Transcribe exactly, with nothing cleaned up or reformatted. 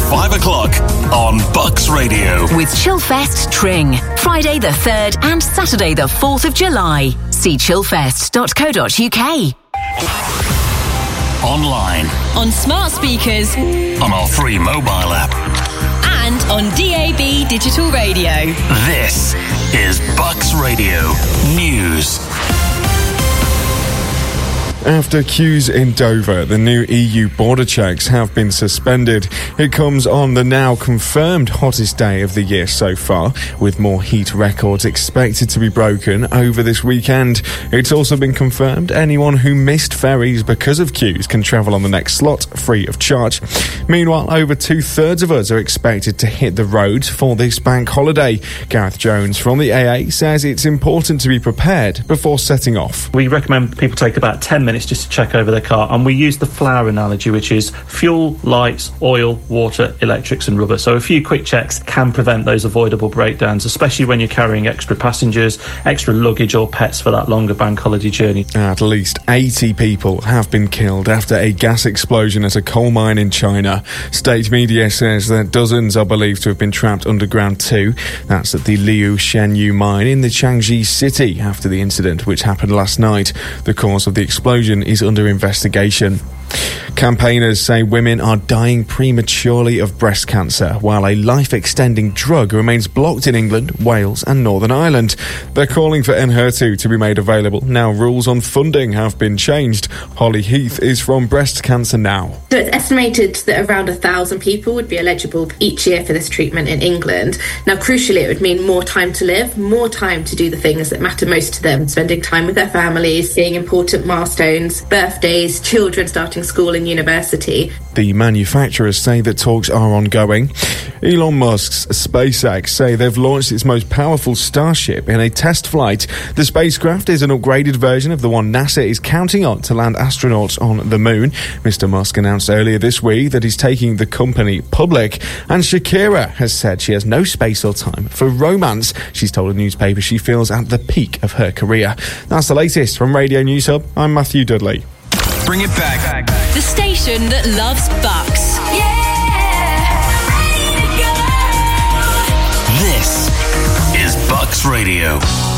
five o'clock on Bucks Radio. With Chillfest Tring, Friday the third and Saturday the fourth of July. See chillfest dot co dot uk. Online. On smart speakers. On our free mobile app. And on D A B digital radio. This is Bucks Radio News. After queues in Dover, the new E U border checks have been suspended. It comes on the now confirmed hottest day of the year so far, with more heat records expected to be broken over this weekend. It's also been confirmed anyone who missed ferries because of queues can travel on the next slot free of charge. Meanwhile, over two-thirds of us are expected to hit the road for this bank holiday. Gareth Jones from the A A says it's important to be prepared before setting off. We recommend people take about ten minutes just to check over their car, and we use the flower analogy, which is fuel, lights, oil, water, electrics and rubber. So a few quick checks can prevent those avoidable breakdowns, especially when you're carrying extra passengers, extra luggage or pets for that longer bank holiday journey. At least eighty people have been killed after a gas explosion at a coal mine in China. State media says that dozens are believed to have been trapped underground too. That's at the Liu Shenyu mine in the Changji city after the incident, which happened last night. The cause of the explosion is under investigation. Campaigners say women are dying prematurely of breast cancer, while a life-extending drug remains blocked in England, Wales and Northern Ireland. They're calling for Enhertu to be made available. Now rules on funding have been changed. Holly Heath is from Breast Cancer Now. So it's estimated that around a thousand people would be eligible each year for this treatment in England. Now, crucially, it would mean more time to live, more time to do the things that matter most to them, spending time with their families, seeing important milestones, birthdays, children starting school and university. The manufacturers say that talks are ongoing. Elon Musk's SpaceX say they've launched its most powerful Starship in a test flight. The spacecraft is an upgraded version of the one NASA is counting on to land astronauts on the moon. Mister Musk announced earlier this week that he's taking the company public, and Shakira has said she has no space or time for romance. She's told a newspaper she feels at the peak of her career. That's the latest from Radio News Hub. I'm Matthew Dudley. Bring it back. The station that loves Bucks. This is Bucks Radio.